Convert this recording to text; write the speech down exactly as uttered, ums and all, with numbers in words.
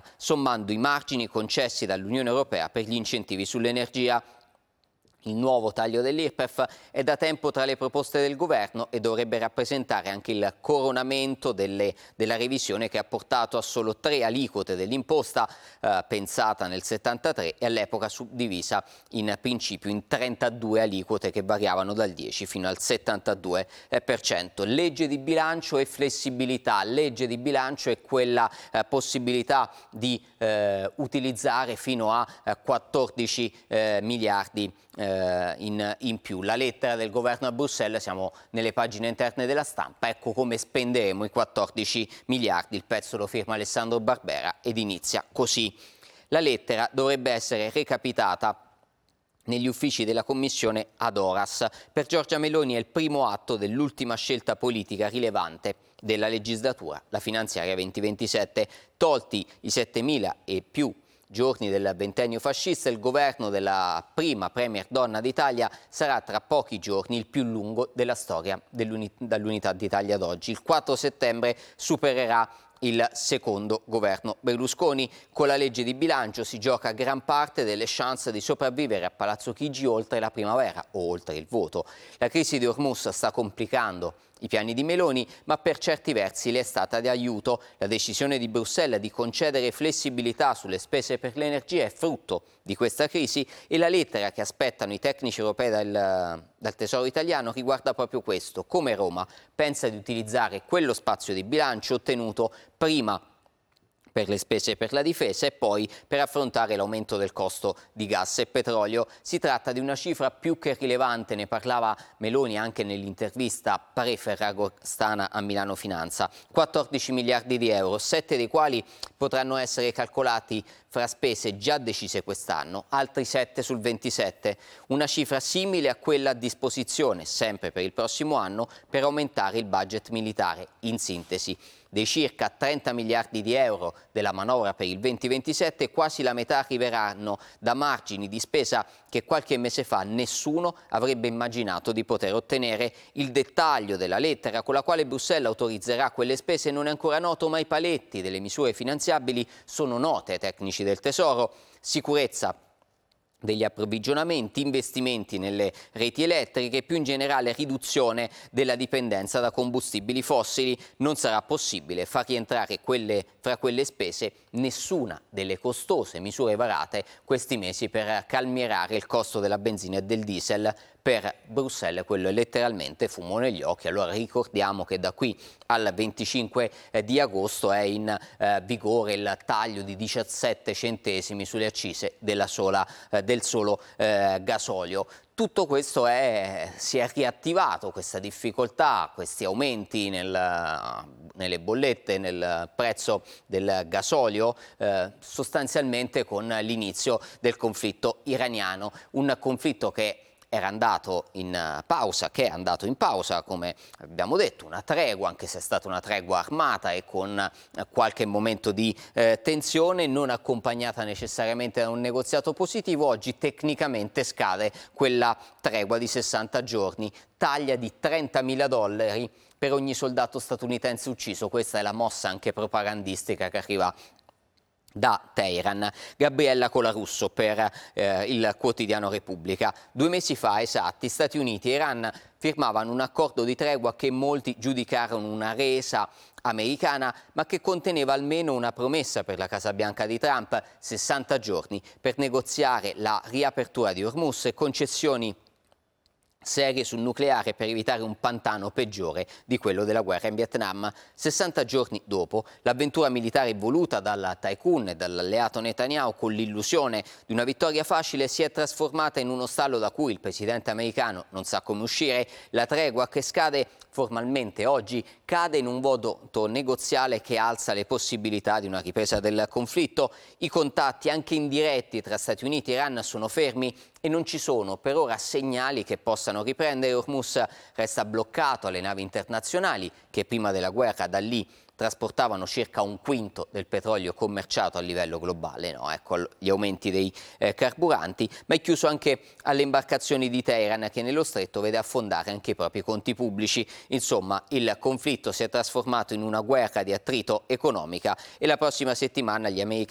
sommando i margini concessi dall'Unione Europea per gli incentivi sull'energia. Il nuovo taglio dell'I R P E F è da tempo tra le proposte del governo e dovrebbe rappresentare anche il coronamento delle, della revisione che ha portato a solo tre aliquote dell'imposta eh, pensata nel settantatré e all'epoca suddivisa in principio in trentadue aliquote che variavano dal dieci fino al settantadue per cento. Legge di bilancio e flessibilità. Legge di bilancio è quella eh, possibilità di eh, utilizzare fino a eh, quattordici eh, miliardi In, in più. La lettera del governo a Bruxelles, siamo nelle pagine interne della Stampa, ecco come spenderemo i quattordici miliardi, il pezzo lo firma Alessandro Barbera ed inizia così. La lettera dovrebbe essere recapitata negli uffici della Commissione ad horas. Per Giorgia Meloni è il primo atto dell'ultima scelta politica rilevante della legislatura, la finanziaria venti ventisette. Tolti i settemila e più giorni del ventennio fascista, il governo della prima premier donna d'Italia sarà tra pochi giorni il più lungo della storia dall'unità d'Italia ad oggi. Il quattro settembre supererà il secondo governo Berlusconi. Con la legge di bilancio si gioca gran parte delle chance di sopravvivere a Palazzo Chigi oltre la primavera o oltre il voto. La crisi di Hormuz sta complicando i piani di Meloni, ma per certi versi le è stata di aiuto. La decisione di Bruxelles di concedere flessibilità sulle spese per l'energia è frutto di questa crisi e la lettera che aspettano i tecnici europei dal, dal Tesoro italiano riguarda proprio questo: come Roma pensa di utilizzare quello spazio di bilancio ottenuto prima per le spese per la difesa e poi per affrontare l'aumento del costo di gas e petrolio. Si tratta di una cifra più che rilevante, ne parlava Meloni anche nell'intervista pre-Ferragostana a Milano Finanza. quattordici miliardi di euro, sette dei quali potranno essere calcolati fra spese già decise quest'anno, altri sette sul ventisette, una cifra simile a quella a disposizione, sempre per il prossimo anno, per aumentare il budget militare. In sintesi, dei circa trenta miliardi di euro della manovra per il venti ventisette, quasi la metà arriveranno da margini di spesa che qualche mese fa nessuno avrebbe immaginato di poter ottenere. Il dettaglio della lettera con la quale Bruxelles autorizzerà quelle spese non è ancora noto, ma i paletti delle misure finanziabili sono note ai tecnici del Tesoro: sicurezza degli approvvigionamenti, investimenti nelle reti elettriche e più in generale riduzione della dipendenza da combustibili fossili. Non sarà possibile far rientrare quelle, fra quelle spese nessuna delle costose misure varate questi mesi per calmierare il costo della benzina e del diesel. Per Bruxelles quello è letteralmente fumo negli occhi. Allora ricordiamo che da qui al venticinque di agosto è in eh, vigore il taglio di diciassette centesimi sulle accise della sola, eh, del solo eh, gasolio. Tutto questo è, si è riattivato, questa difficoltà, questi aumenti nel, nelle bollette, nel prezzo del gasolio, eh, sostanzialmente con l'inizio del conflitto iraniano, un conflitto che era andato in pausa, che è andato in pausa, come abbiamo detto, una tregua, anche se è stata una tregua armata e con qualche momento di eh, tensione, non accompagnata necessariamente da un negoziato positivo. Oggi tecnicamente scade quella tregua di sessanta giorni, taglia di trentamila dollari per ogni soldato statunitense ucciso. Questa è la mossa anche propagandistica che arriva da Teheran. Gabriella Colarusso per eh, il quotidiano Repubblica. Due mesi fa esatti, Stati Uniti e Iran firmavano un accordo di tregua che molti giudicarono una resa americana, ma che conteneva almeno una promessa per la Casa Bianca di Trump: sessanta giorni per negoziare la riapertura di Hormuz e concessioni serie sul nucleare per evitare un pantano peggiore di quello della guerra in Vietnam. sessanta giorni dopo, l'avventura militare voluta dal tycoon e dall'alleato Netanyahu con l'illusione di una vittoria facile si è trasformata in uno stallo da cui il presidente americano non sa come uscire. La tregua, che scade formalmente oggi, cade in un voto negoziale che alza le possibilità di una ripresa del conflitto. I contatti, anche indiretti, tra Stati Uniti e Iran sono fermi e non ci sono per ora segnali che possano riprendere. Hormuz resta bloccato alle navi internazionali che prima della guerra da lì trasportavano circa un quinto del petrolio commerciato a livello globale, no? Ecco gli aumenti dei eh, carburanti, ma è chiuso anche alle imbarcazioni di Teheran, che nello stretto vede affondare anche i propri conti pubblici. Insomma, il conflitto si è trasformato in una guerra di attrito economica e la prossima settimana gli americani